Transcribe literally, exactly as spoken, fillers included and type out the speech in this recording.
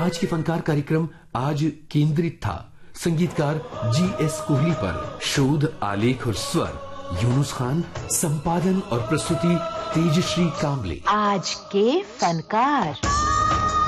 आज के फनकार कार्यक्रम आज केंद्रित था संगीतकार जी एस कोहली पर। शोध, आलेख और स्वर यूनुस खान, संपादन और प्रस्तुति तेजश्री कांबले। आज के फनकार।